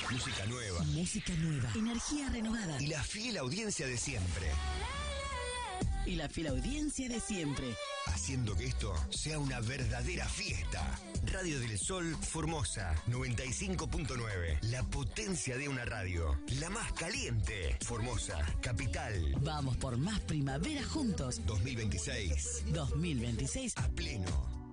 Música nueva. Música nueva. Energía renovada. Y la fiel audiencia de siempre. Y la fiel audiencia de siempre. Haciendo que esto sea una verdadera fiesta. Radio del Sol Formosa 95.9. La potencia de una radio. La más caliente. Formosa, capital. Vamos por más primavera juntos. 2026. 2026. A pleno.